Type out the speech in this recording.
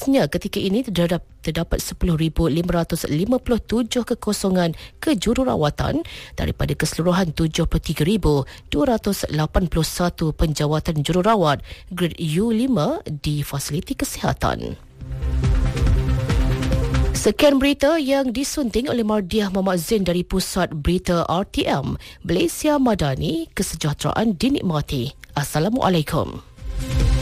Ketika ini terdapat 10,557 kekosongan kejururawatan daripada keseluruhan 73,281 penjawatan jururawat grade U5 di fasiliti kesihatan. Sekian berita yang disunting oleh Mardiah Muhammad Zain dari Pusat Berita RTM, Malaysia Madani, kesejahteraan dinikmati. Assalamualaikum.